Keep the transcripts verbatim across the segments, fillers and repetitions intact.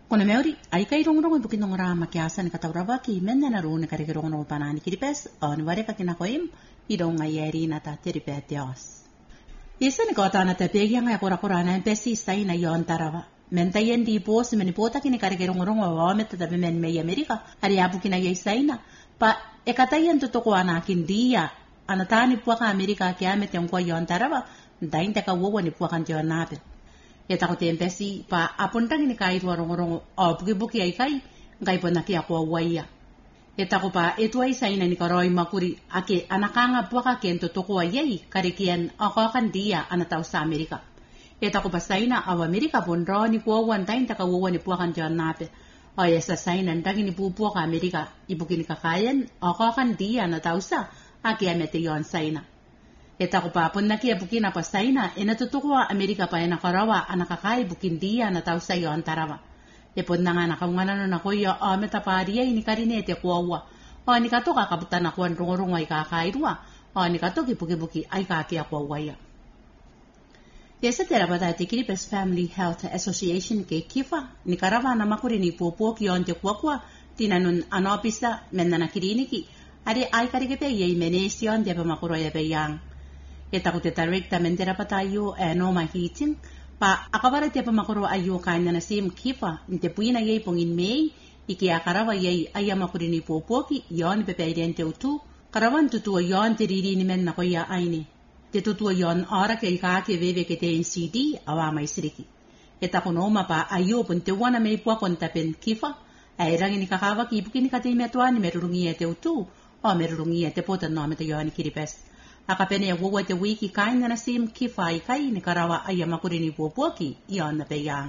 Kuna meuri, ai kai rongrong bukin nongra makiasan kataurava ki menne na rune kari rongrong panani kiripes, on ware ka kinakoim, idong ngayeri na ta teripetios. Isa ni kota na tepegi ang akura kura na pesi sai na yon tarawa. Mentayen di pos menipota kini kari rongrong wa meta tabi men me Amerika, ari abu kina yai sai na. Pa ekatayen tutuko anakin dia, anatani puaka Amerika kiamete ngwa yon tarawa, dain teka wowo ni puakan tion nape. Ya tako tempesi pa apunta ni kai tu rongo o buki buki ai kai ngai pona ki ako waya. Ya tako pa etu ai saina ni karoi makuri ake anakanga puaka kento toko ai kare kian ako kan dia anatau sa Amerika. Ya tako pa saina aw Amerika pondro ni ko wan tain taka wo ni puakan jan nape. O ya sa saina ndagi ni pupu ka Amerika ibuki ni kakayan ako kan dia anatau sa ake amete yon saina. E tako pa pun na kia bukin apa saina e natutukwa Amerika pa e nakarawa anakakai bukin dia na tau sa yon tarawa. E pun na nga nakaungana na koyo o metaparia ini karine te kuawa. O ni katoka kaputa na kuan rungurunga i kakairua. O ni katoki buki buki ai kakia kuawa ya. E sa tera bata te Kiribati Family Health Association ke kifa ni karawa na makuri ni pupuo ki on te kuakua tinanun anopisa menna na kiriniki. Ari ai karikepe yei menesion te pamakuro ya peyang. E tako te director mentera patayo e no mahiting pa akabara te pamakuro ayo kanya na sim kifa nte puina yei pongin mei iki akarawa yei ayamakuri ni popoki yon pepe idente utu karawan tutua yon te riri ni men na koya aini te tutua yon ora ke ikake veve ke te N C D awama isiriki e tako no mapa ayo pun te wana mei pua konta pen kifa e rangi ni kakawa ki ipuki ni kate metua ni merurungi e te utu o merurungi e te pota no me te yon kiripes akapene ya wowa te wiki kaina na sim kifa i kai ni karawa aya makuri ni puapuaki iyon na peyang.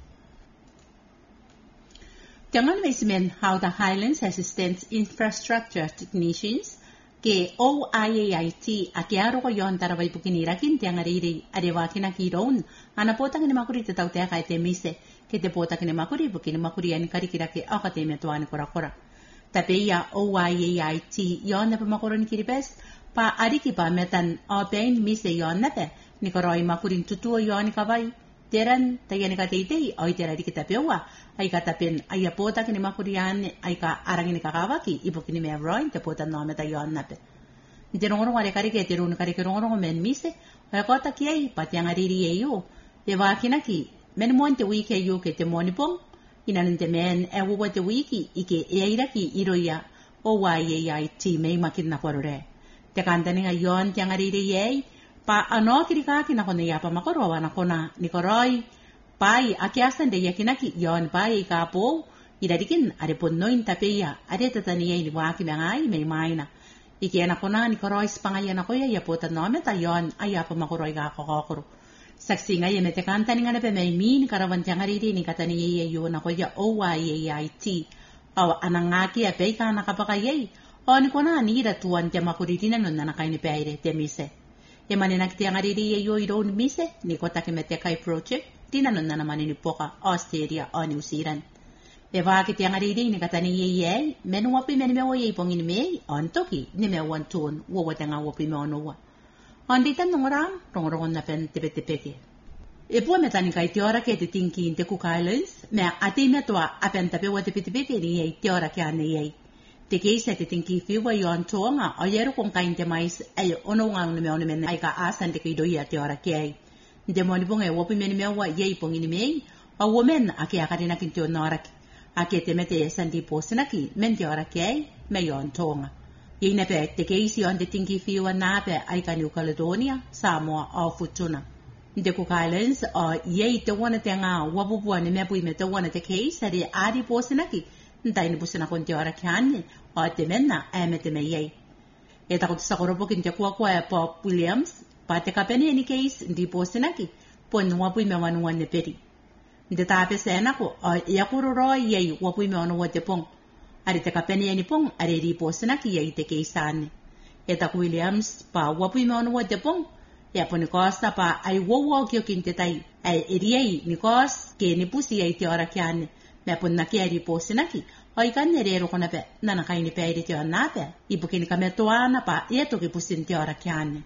Tiangan meisimen how the Highlands Assistance Infrastructure Technicians ke O I A I T akiaro ko yon taraway pukinirakin tiangariri arewa kinakiroon anapota kini makuri te tautea kai te mise ke te pota kini makuri bukini makuri ani karikirake akate metuani korakora. Tapeya O I A I T yon na pamakuro ni kiripes pa ariki pa metan o pain mise yon nape ni koroi makurin tutuo yon kawai teran tayani ka teitei o itera di kita pewa ay katapen ay apota kini makurian ay ka arangin kakawaki ibo kini me roin te pota no meta yon nape ntirongoro ngare karike tirun karike rongoro men mise ay kota kiai patiang ariri eyo te wakinaki men monte wiki eyo ke te monipong inanente men e wo te wiki ike eiraki iroya O I A I T me makin na korore te kanta nga yon tiang ariri yei pa ano kirikaki na kone yapa makorowa na kona ni koroi pai akiasan de yakinaki yon pai kapo idadikin are ponnoin tapeya are tatani yei ni waki mangai may maina iki na kona ni koroi spangaya na koya yapota no meta yon ayapa makoroi ga kokokoro saksi nga yeme te kanta nga na pe may min karawan tiang ariri ni katani yei yon na koya O I A I T aw anangaki apay ka nakapakayay o ni kona anira tuan te makuritina nun na nakaini peire te mise. E maninak te angariri e yo iron mise ni kota ke mete kai project tinanun na naman ni poka Australia o New Zealand. E waki te angariri ni katani ye ye menu wapi meni mewa ye pongin me on toki ni me wan tuon wo te nga wapi me onowa. On ditan nongoram rongorongon na pen tepe tepeke. E pua metani kai te ora ke te tinki in te Cook Islands me ati me toa apen tape wa tepe tepeke ni ye te ora ke ane ye. Te keisa te tinki fiwa yon toonga o yeru kong kain te mais ay ono ngang nume ono men ay ka asan te kidoia te ora kiai. Nde mo ni ponga e wopi meni mewa yei pongini mei o women aki akarina kinti o noraki. Aki te mete e sandi posinaki men te ora kiai me yon toonga. Yei nepe te keisi on te tinki fiwa nape ay ka New Caledonia, Samoa o Futuna. Nde Cook Islands o yei te wana te nga wapupua ni mepui me te wana te keisa ri adi posinaki ntai ni pusina kon te ora kiane o te mena e me te me yei. E tako te sakoropo kin te kua kua e Pop Williams, pa te kapene ni case ndi posinaki, po ni wapui me wanuan ne peri. Nde tape se enako, o iakuro roi yei wapui me wanuwa te pong. Ari te kapene ni pong, ari ri posinaki yei te case ane. E tako Williams, pa wapui me wanuwa te pong, e po ni kosta pa ai wowo kio kin te tai, ai iriei ni kos ke ni pusi yei te ora kiane, me po na kia ri posinaki, o ikan ne rero kona pe nana kaini pe iri te ona pe ipukini ka metoana pa ieto ki pusin te ora kiane.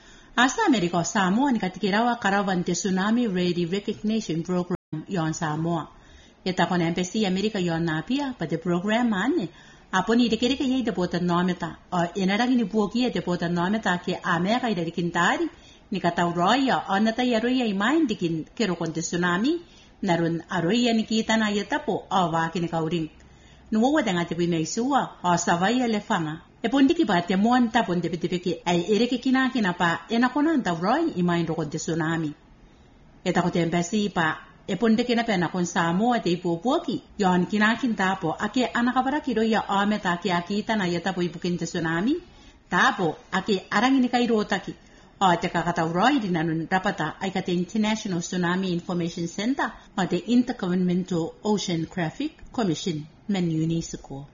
Asa Amerika o Samoa ni katikirawa karawan te Tsunami Ready Recognition Program yon Samoa. Eta kon embassy Amerika yon napia pa de program ane. Apo ni dekere ke yei de bota nometa. O enarang ni buoki de bota nometa ke Amerika ida dikintari. Ni katau roya onata ya roya imain dikin kero kon tsunami. Narun aroya ni kita na yetapo o wa kini kauring. Nuwa danga te bime isua o savaya le fanga. E pondiki ba te monta ponde pitipiki ai ereke kina kina pa ena konanta roy imain ro kon tsunami. Eta ko te embassy pa e ponde kina pena kon Samoa te ipupuoki yon kina kintapo ake anakabara kiro ya ometa ake akita na yeta po ipukin tsunami tapo ake arangini kai rotaki o te kakatauroi dinanun rapata ay kate International Tsunami Information Center o te Intergovernmental Oceanographic Commission men UNESCO.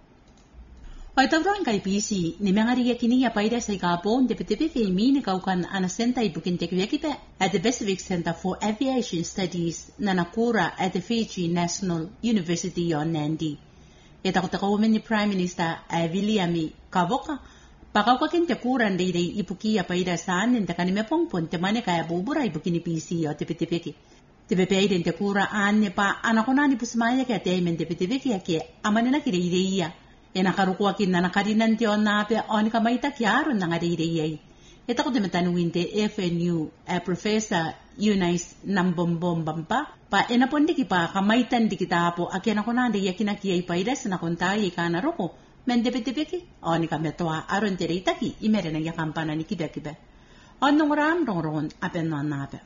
O tawroin kai pisi ni mengari yakini ya paida sa ikapon de petepeke imini kaukan ana center ipukin tekwekipe at the Pacific Center for Aviation Studies na nakura at the Fiji National University yon Nandi. Eta kutakawamen ni Prime Minister uh, William Kavoka pakaukakin te kuran de ipuki ya paida saan nda kanime pongpon te mane kaya bubura ipukini pisi o te petepeke. Te pepeiden te kura ane pa anakonani pusmaya kaya te aimen te petepeke ya ke amanina kire ireia. E nakarukua kin na nakarinan te o nape o ni kamaita kiaro na ngarireyay. Ito ko dimatanuin te F N U uh, Professor Eunice Nambombomba pa e napondi ki pa kamaitan di kita po ake na konande yakina kiyay paides na kontayi ka na roko men depetepeki o ni kametoa aron te reitaki imere na yakampana ni kibekibe. O nung ram rong ron apen no nape.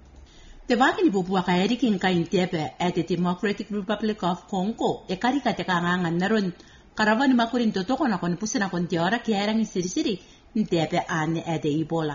Te waki ni bubua ka erikin ka intepe at the Democratic Republic of Congo e karika te kangangan na ron Karawan makurin totoko na kon pusin akon tiara kierang siri-siri ntepe ane ede Ebola.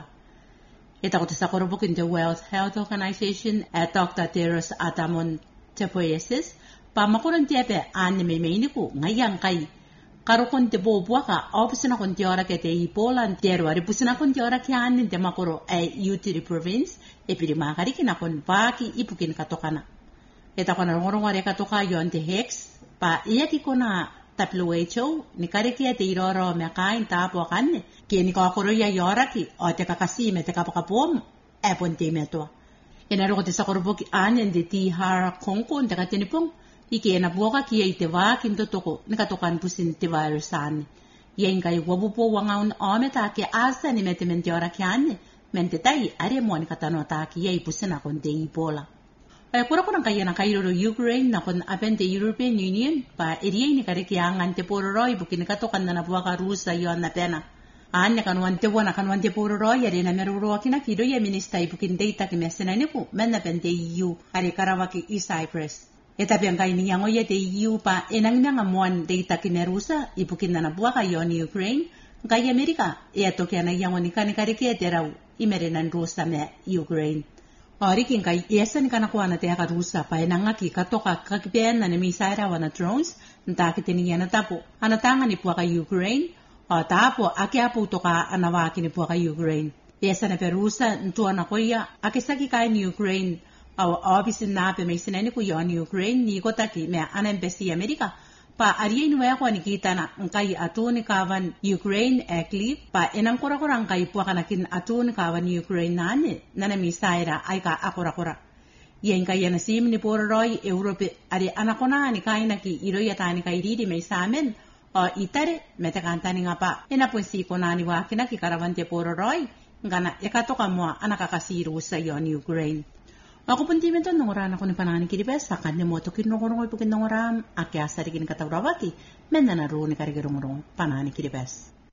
Ita ko sa korobokin the World Health Organization at Doctor Tedros Adhanom Ghebreyesus pa makurin tepe ane may mainiko ngayang kay karokon te bobuwa ka o pusin akon tiara kete Ebola ntero ari pusin akon tiara kianin te makuro ay Utiri Province e pirimakarikin akon baki ipukin katokana. Ita ko na ngorongware katoka yon te Hex pa iyaki ko na W H O ni karikia te iroro me kain tapo kanne ki ni ka koroya yoraki o te kakasime te kapakapom e ponte meto ena ro te sakoroboki anen de ti har konko te katenipong iki ena boka ki e te wa kinto toko ni katokan pusin te virus ane yen kai wabupo wangaun ometa ke asa ni metemente ora kiane mente tai are mo ni katano ta ki e pusina kon te Ebola. Kaya kura kurang kaya na kayo ro Ukraine na kon apen the European Union pa eriya ni kare kaya ngante puro roy bukin katokan na nabuwa ka Rusa yon na pena. Anya kanwante wana kanwante puro roy ari na meruro kina kido ya minister bukin data ki mesena ni ku men na pen the E U ari karawaki i Cyprus. Eta piang kay ni yango ya the E U pa enang na ngamuan data ki Rusa ibukin na nabuwa ka yon ni Ukraine kaya Amerika e ato kaya na yango ni kanikare kaya teraw imerenan Rusa me Ukraine. Orikin kay yesan ka nakuha na teha ka Rusa pa enangaki katoka kakipian na namisaira wana drones ntakitiniya na tapo anatanga ni puwa ka Ukraine o tapo aki apo toka anawaki ni puwa ka Ukraine. Yesan na perusa ntuwa na kuya akisaki kaya ni Ukraine o obisin na ape may sinani ko yon ni Ukraine ni kotaki me anembesi Amerika pa ariya inuwa ko nikita na ngkay ato ni kawan Ukraine ekli pa enang kura-kurang kay puwa kanakin ato ni kawan Ukraine nane na namisaira ay ka akura-kura. Yan kaya nasim ni puro roy Europe ari anakona ni kaya naki iroya tani kay ridi may samen o itare metakanta ni nga pa enapunsi ko na ni waki na kikarawante puro roy nga na ikatoka mo anakakasiru sa yon Ukraine. Ako pun timen to nongoran ako ni panani kiribes sakan ni moto kin nongorong ipukin nongoram akya sarikin katawrawaki men na naru ni karigirong panani kiribes.